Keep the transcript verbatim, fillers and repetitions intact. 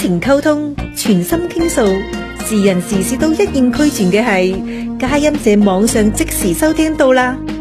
情溝通，全心傾訴，時人時事都一應俱全嘅係佳音社網上即時收聽到啦。